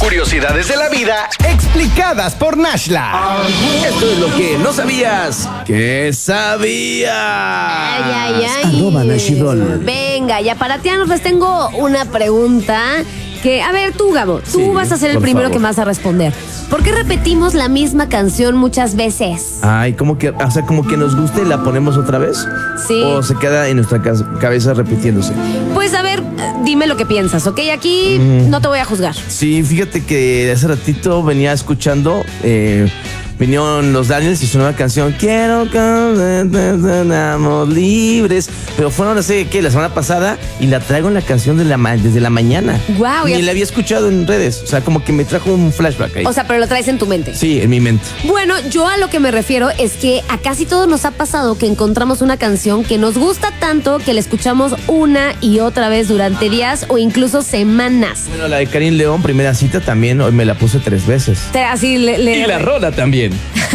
Curiosidades de la vida explicadas por Nashla. Esto es lo que no sabías. ¿Qué sabías? Ay. @Nashidol. Venga, ya para ti les tengo una pregunta que, a ver, tú, Gabo, tú vas a ser el por primero favor. que vas a responder. ¿Por qué repetimos la misma canción muchas veces? Ay, como que nos gusta y la ponemos otra vez. Sí. O se queda en nuestra cabeza repitiéndose. Pues a ver, dime lo que piensas, ¿ok? Aquí no te voy a juzgar. Sí, fíjate que hace ratito venía escuchando, vinieron los Daniels y su nueva canción, Quiero que seamos libres. Pero fueron, no sé qué, la semana pasada y la traigo en la canción desde la mañana. Guau, Ni ya- la había escuchado en redes. O sea, como que me trajo un flashback ahí. O sea, pero lo traes en tu mente. Sí, en mi mente. Bueno, yo a lo que me refiero es que a casi todos nos ha pasado que encontramos una canción que nos gusta tanto que la escuchamos una y otra vez durante días o incluso semanas. Bueno, la de Karim León, primera cita, también hoy me la puse 3 veces. Así Y la rola también.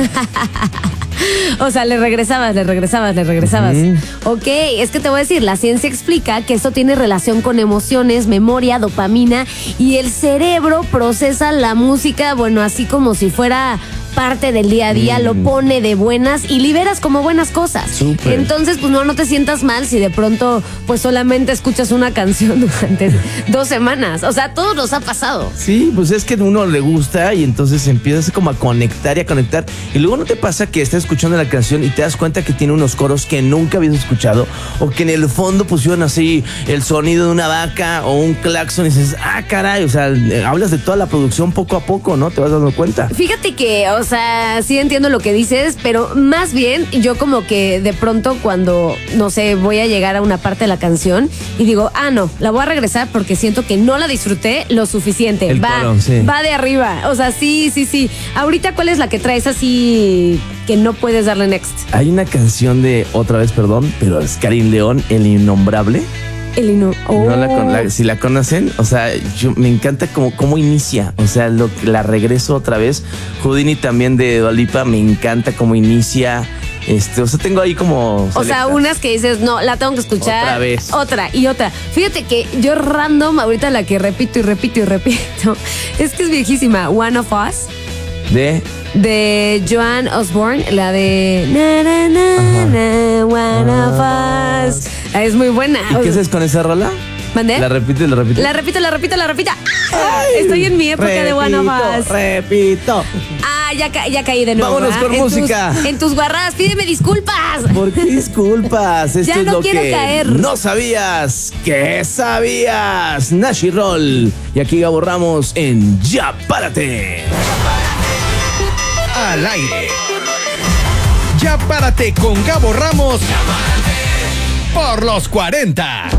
O sea, le regresabas. Ok, es que te voy a decir, la ciencia explica que esto tiene relación con emociones, memoria, dopamina y el cerebro procesa la música, bueno, así como si fuera parte del día a día, lo pone de buenas y liberas como buenas cosas. Súper. Entonces, pues no te sientas mal si de pronto pues solamente escuchas una canción durante 2 semanas. O sea, a todos nos ha pasado. Sí, pues es que a uno le gusta y entonces empiezas como a conectar y a conectar. Y luego no te pasa que estás escuchando la canción y te das cuenta que tiene unos coros que nunca habías escuchado o que en el fondo pusieron así el sonido de una vaca o un claxon y dices, ah, caray, o sea, hablas de toda la producción poco a poco, ¿no? Te vas dando cuenta. Fíjate que, o sea, sí entiendo lo que dices, pero más bien yo como que de pronto cuando, no sé, voy a llegar a una parte de la canción y digo, no, la voy a regresar porque siento que no la disfruté lo suficiente. El coro, sí. Va de arriba. O sea, sí. Ahorita, ¿cuál es la que traes así que no puedes darle next? Hay una canción de, otra vez, perdón, pero es Karim León, El Innombrable. Si la conocen, o sea, me encanta cómo inicia, o sea, la regreso otra vez. Houdini también de Dua Lipa, me encanta cómo inicia. O sea, tengo ahí como O sea, unas que dices, no, la tengo que escuchar. Otra vez. Otra y otra. Fíjate que yo random, ahorita la que repito, es que es viejísima. One of Us. De Joan Osborne, la de One of Us. Es muy buena. ¿Y qué haces con esa rola? ¿Mandé? La repito. La repito. Estoy en mi época de One of Us. Repito. Ya caí de nuevo. Vámonos con música. En tus guarradas, pídeme disculpas. ¿Por qué disculpas? Esto Ya es no lo quiero que caer. no sabías. ¿Qué sabías? Nashi Roll. Y aquí Gabo Ramos en Ya Párate. Al aire. Ya párate con Gabo Ramos por los 40.